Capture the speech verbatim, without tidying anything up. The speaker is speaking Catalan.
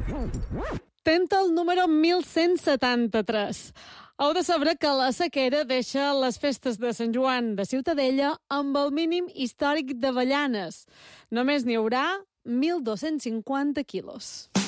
Tenta el número mil cent setanta-tres. Heu de saber que la sequera deixa les festes de Sant Joan de Ciutadella amb el mínim històric d'avellanes. Només n'hi haurà mil dos-cents cinquanta quilos.